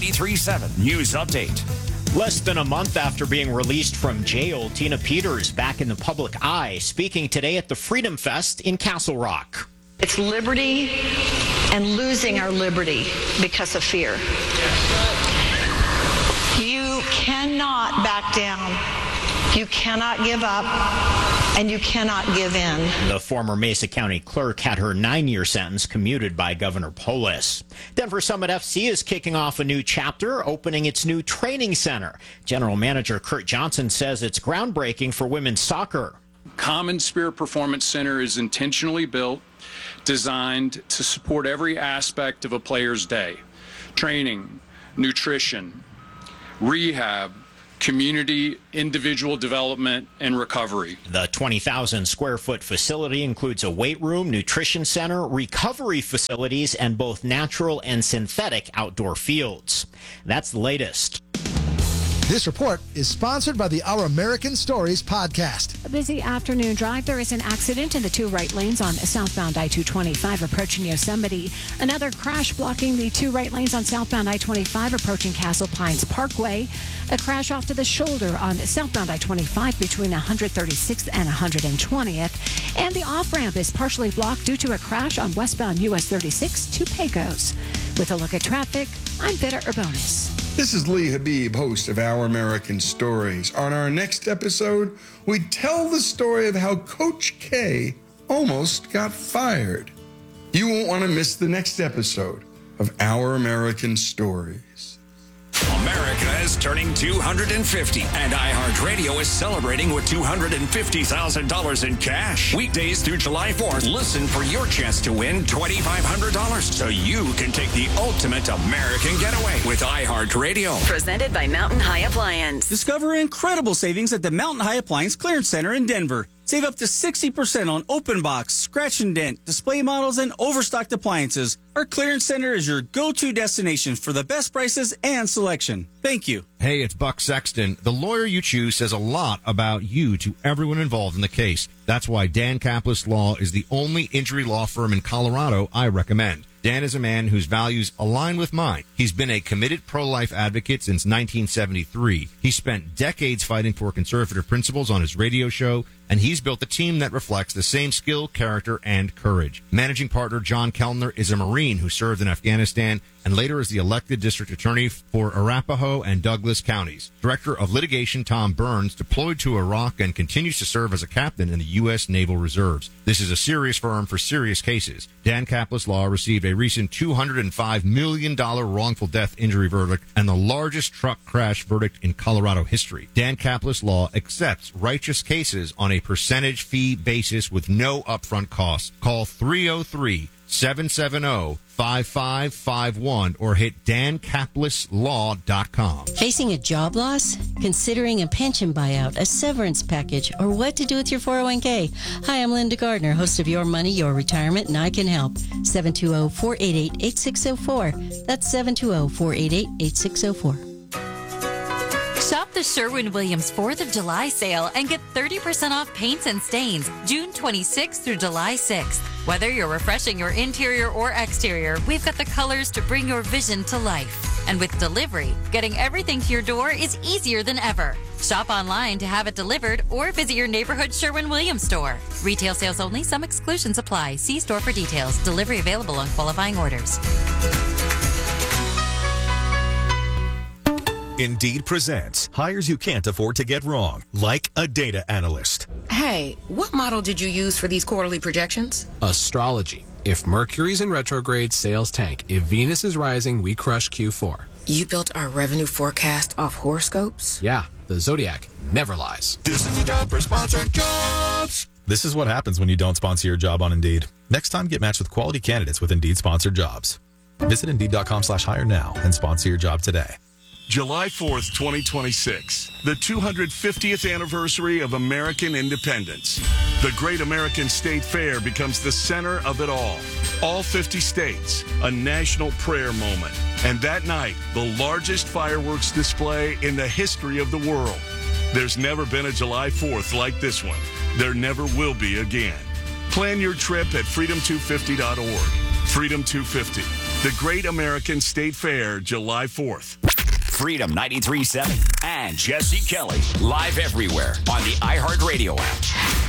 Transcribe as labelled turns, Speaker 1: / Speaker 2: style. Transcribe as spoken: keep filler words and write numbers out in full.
Speaker 1: ninety-three point seven News Update.
Speaker 2: Less than a month after being released from jail, Tina Peters back in the public eye, speaking today at the Freedom Fest in Castle Rock.
Speaker 3: It's liberty and losing our liberty because of fear. You cannot back down. You cannot give up, and you cannot give in.
Speaker 2: The former Mesa County clerk had her nine-year sentence commuted by Governor Polis. Denver Summit F C is kicking off a new chapter, opening its new training center. General Manager Kurt Johnson says it's groundbreaking for women's soccer.
Speaker 4: Common Spirit Performance Center is intentionally built, designed to support every aspect of a player's day: training, nutrition, rehab, community, individual development, and recovery.
Speaker 2: The twenty thousand square foot facility includes a weight room, nutrition center, recovery facilities, and both natural and synthetic outdoor fields. That's the latest.
Speaker 5: This report is sponsored by the Our American Stories podcast.
Speaker 6: A busy afternoon drive. There is an accident in the two right lanes on southbound I two twenty-five approaching Yosemite. Another crash blocking the two right lanes on southbound I twenty-five approaching Castle Pines Parkway. A crash off to the shoulder on southbound I twenty-five between one thirty-sixth and one twentieth. And the off-ramp is partially blocked due to a crash on westbound U S thirty-six to Pecos. With a look at traffic, I'm Vida Urbonis.
Speaker 7: This is Lee Habib, host of Our American Stories. On our next episode, we tell the story of how Coach K almost got fired. You won't want to miss the next episode of Our American Stories.
Speaker 1: America is turning two hundred fifty, and iHeartRadio is celebrating with two hundred fifty thousand dollars in cash. Weekdays through July fourth, listen for your chance to win twenty-five hundred dollars so you can take the ultimate American getaway with iHeartRadio.
Speaker 8: Presented by Mountain High Appliance.
Speaker 9: Discover incredible savings at the Mountain High Appliance Clearance Center in Denver. Save up to sixty percent on open box, scratch and dent, display models, and overstocked appliances. Our clearance center is your go-to destination for the best prices and selection. Thank you.
Speaker 10: Hey, it's Buck Sexton. The lawyer you choose says a lot about you to everyone involved in the case. That's why Dan Kaplis Law is the only injury law firm in Colorado I recommend. Dan is a man whose values align with mine. He's been a committed pro-life advocate since nineteen seventy-three. He spent decades fighting for conservative principles on his radio show, and he's built a team that reflects the same skill, character, and courage. Managing partner John Kellner is a Marine who served in Afghanistan and later is the elected district attorney for Arapahoe and Douglas counties. Director of litigation Tom Burns deployed to Iraq and continues to serve as a captain in the U S Naval Reserves. This is a serious firm for serious cases. Dan Kaplis Law received a recent two hundred five million dollars wrongful death injury verdict and the largest truck crash verdict in Colorado history. Dan Kaplis Law accepts righteous cases on a percentage fee basis with no upfront costs. Call three oh three, seven seven oh, five five five one or hit dan kaplis law dot com.
Speaker 11: Facing a job loss? Considering a pension buyout, a severance package, or what to do with your four oh one k? Hi, I'm Linda Gardner, host of Your Money, Your Retirement, and I can help. seven two zero, four eight eight, eight six zero four. That's seven two zero, four eight eight, eight six zero four.
Speaker 12: Shop the Sherwin-Williams fourth of July sale and get thirty percent off paints and stains June twenty-sixth through July sixth. Whether you're refreshing your interior or exterior, we've got the colors to bring your vision to life. And with delivery, getting everything to your door is easier than ever. Shop online to have it delivered or visit your neighborhood Sherwin-Williams store. Retail sales only. Some exclusions apply. See store for details. Delivery available on qualifying orders.
Speaker 13: Indeed presents hires you can't afford to get wrong, like a data analyst.
Speaker 14: Hey, what model did you use for these quarterly projections?
Speaker 15: Astrology. If Mercury's in retrograde, sales tank. If Venus is rising, we crush Q four.
Speaker 14: You built our revenue forecast off horoscopes?
Speaker 15: Yeah, the Zodiac never lies.
Speaker 13: This is a job for sponsored jobs. This is what happens when you don't sponsor your job on Indeed. Next time, get matched with quality candidates with Indeed sponsored jobs. Visit Indeed.com slash hire now and sponsor your job today.
Speaker 16: July fourth, twenty twenty-six, the two hundred fiftieth anniversary of American independence. The Great American State Fair becomes the center of it all. All fifty states, a national prayer moment. And that night, the largest fireworks display in the history of the world. There's never been a July fourth like this one. There never will be again. Plan your trip at freedom two fifty dot org. Freedom two fifty. The Great American State Fair, July fourth.
Speaker 1: Freedom ninety-three point seven and Jesse Kelly, live everywhere on the iHeartRadio app.